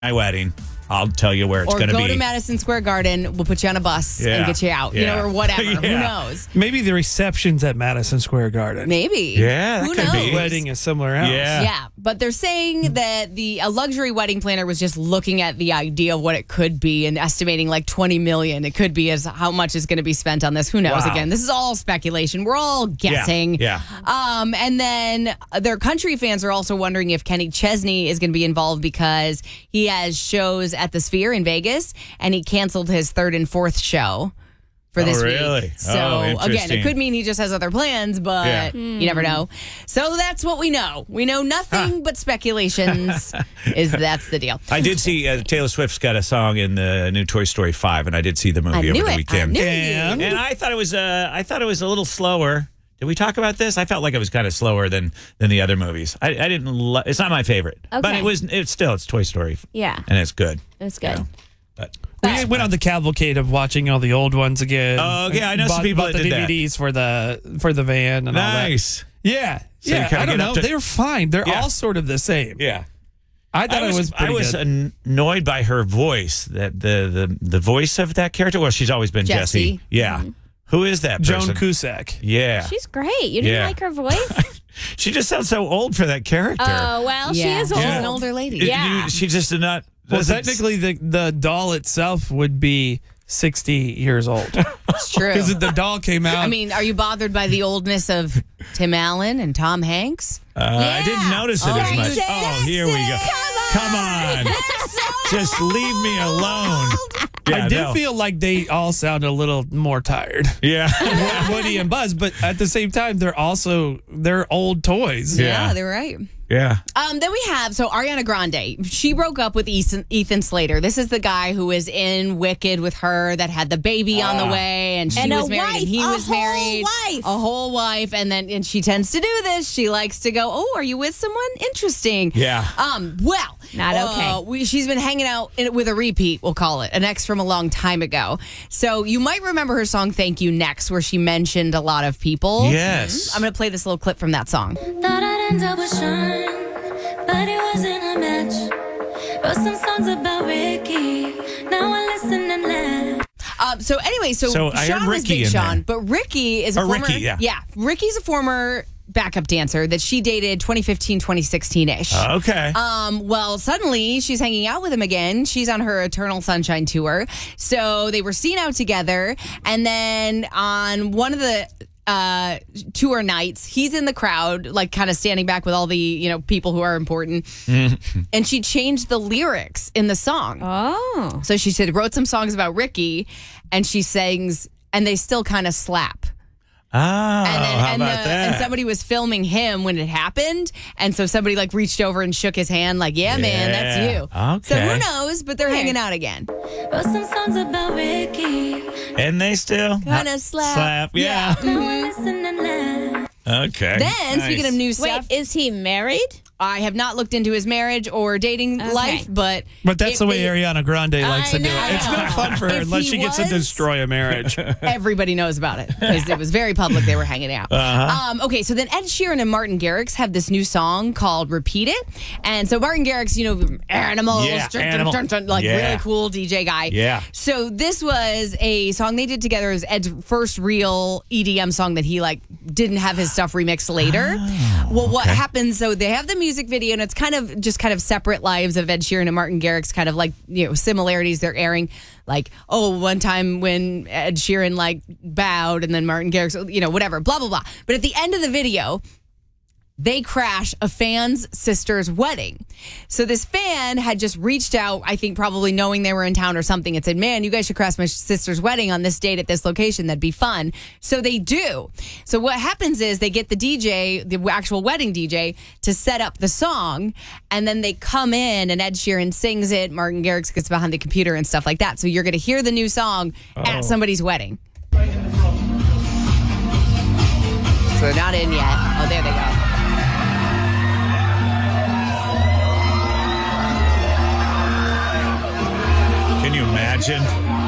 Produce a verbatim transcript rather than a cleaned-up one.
my wedding, I'll tell you where it's going to be. Or go to Madison Square Garden. We'll put you on a bus Yeah. and get you out, you Yeah. know, or whatever. Yeah. Who knows? Maybe the reception's at Madison Square Garden. Maybe. Yeah, that Who could knows? be. Wedding is somewhere else. Yeah. Yeah, but they're saying that the a luxury wedding planner was just looking at the idea of what it could be and estimating like twenty million. It could be as how much is going to be spent on this. Who knows? Wow. Again, this is all speculation. We're all guessing. Yeah. Um, and then their country fans are also wondering if Kenny Chesney is going to be involved because he has shows at the Sphere in Vegas, and he canceled his third and fourth show for this Oh, really? week. So Oh, again, interesting. it could mean he just has other plans, but Yeah. you never know. So that's what we know. We know nothing but speculations. Is that's the deal. I did see uh, Taylor Swift's got a song in the new Toy Story five, and I did see the movie I over knew the it. weekend. I knew And- you. And I thought it was uh, I thought it was a little slower. Did we talk about this? I felt like it was kind of slower than than the other movies. I, I didn't. Lo- it's not my favorite, but Okay. it was. It's still. It's Toy Story. Yeah. and it's good. It's good. Yeah. But We went on the cavalcade of watching all the old ones again. Oh, yeah, I know some bought, people bought that the did that. D V Ds for the for the van and nice. all that. Yeah, So you yeah. kinda I don't get know. up to- They're fine. They're Yeah. all sort of the same. Yeah. I thought I was, it was I pretty was good. annoyed by her voice. That the the the voice of that character. Well, she's always been Jessie. Jessie. Yeah. Who is that Joan person? Cusack. Yeah. She's great. You didn't Yeah. like her voice? She just sounds so old for that character. Oh, well, yeah, she is she's old. an older lady. It- yeah. you- she just did not. Well, doesn't- technically, the the doll itself would be sixty years old It's true. because the doll came out. I mean, are you bothered by the oldness of Tim Allen and Tom Hanks? Uh, I didn't notice it Oh, as much. sexy. Oh, here we go. Come on. Just leave me alone. Yeah, I did no. feel like they all sound a little more tired. Yeah. Woody and Buzz, but at the same time, they're also they're old toys. Yeah. they were right. yeah. Um, then we have, so Ariana Grande, she broke up with Ethan, Ethan Slater. This is the guy who was in Wicked with her that had the baby on the way, and she And a was married wife, and he a was whole married. wife. A whole wife. And then and she tends to do this. She likes to go, oh, are you with someone? Interesting. Yeah. Um, well, Not okay. uh, we, she's been hanging out in, with a repeat, we'll call it, an ex from a long time ago. So you might remember her song Thank You Next, where she mentioned a lot of people. Yes. I'm going to play this little clip from that song. Thought I'd end up with Sean, but it wasn't a match. Wrote some songs about Ricky. Now I listen and laugh. Um, so anyway, so, So I Sean heard was Ricky Big in Sean, there. but Ricky is a Or former. Ricky, yeah. yeah, Ricky's a former backup dancer that she dated twenty fifteen, twenty sixteen ish. Okay. Um, well, suddenly she's hanging out with him again. She's on her Eternal Sunshine tour. So they were seen out together. And then on one of the uh, tour nights, he's in the crowd, like kind of standing back with all the, you know, people who are important. And she changed the lyrics in the song. Oh. So she said, wrote some songs about Ricky, and she sings, and they still kind of slap. oh, And then, how and, about the, that? and somebody was filming him when it happened, and so somebody like reached over and shook his hand, like, "Yeah, man, that's Yeah. you." So Okay. who knows? But they're hanging out again. Wrote some songs about Ricky. and they still Kind of slap. slap. Yeah. Now I listen and laugh. Okay. Then, Nice. speaking of new Wait, stuff, is he married? I have not looked into his marriage or dating Okay. life, but But that's if the way they- Ariana Grande likes I to do know. it. It's no fun for her If unless he she gets to was- destroy a marriage. everybody knows about it because it was very public. They were hanging out. Uh-huh. Um, okay, so then Ed Sheeran and Martin Garrix have this new song called "Repeat It," and so Martin Garrix, you know, animals, Yeah, dun, dun, animal. dun, dun, like Yeah. really cool D J guy. Yeah. So this was a song they did together. It was Ed's first real E D M song that he like didn't have his stuff remixed later. well, what happens? So they have the music video, and it's kind of just kind of separate lives of Ed Sheeran and Martin Garrix, kind of like, you know, similarities they're airing. Like, oh, one time when Ed Sheeran like bowed, and then Martin Garrix, you know, whatever, blah blah blah. But at the end of the video, they crash a fan's sister's wedding. So this fan had just reached out, I think probably knowing they were in town or something, and said, man, you guys should crash my sister's wedding on this date at this location. That'd be fun. So they do. So what happens is they get the D J, the actual wedding D J, to set up the song, and then they come in and Ed Sheeran sings it. Martin Garrix gets behind the computer and stuff like that. So you're going to hear the new song at somebody's wedding. So they're not in yet. Oh, there they go. Can you imagine?